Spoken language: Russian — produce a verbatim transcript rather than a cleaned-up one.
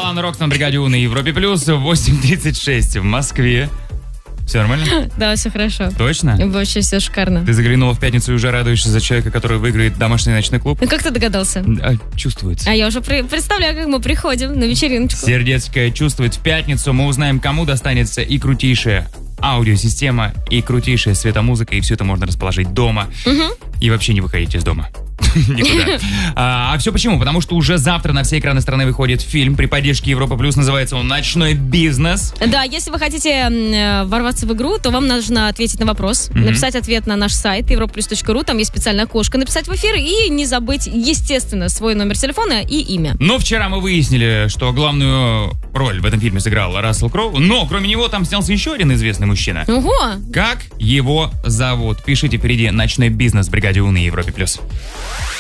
Алан Рокс на бригаде У на Европе Плюс. восемь тридцать шесть в Москве. Все нормально? Да, все хорошо. Точно? Вообще все шикарно. Ты заглянула в пятницу и уже радуешься за человека, который выиграет домашний ночной клуб? Ну как ты догадался? А, чувствуется. А я уже при- представляю, как мы приходим на вечериночку. Сердечко чувствует. В пятницу мы узнаем, кому достанется и крутейшая аудиосистема, и крутейшая светомузыка, и все это можно расположить дома. Угу. И вообще не выходите из дома. Никуда. А, а все почему? Потому что уже завтра на все экраны страны выходит фильм при поддержке Европа Плюс. Называется он «Ночной бизнес». Да, если вы хотите э, ворваться в игру, то вам нужно ответить на вопрос, Мгм. написать ответ на наш сайт европа плюс точка ру, там есть специальное окошко, написать в эфир и не забыть, естественно, свой номер телефона и имя. Но вчера мы выяснили, что главную роль в этом фильме сыграл Рассел Кроу, но кроме него там снялся еще один известный мужчина. Ого! Как его зовут? Пишите впереди «Ночной бизнес» в бригаде У на Европе Плюс.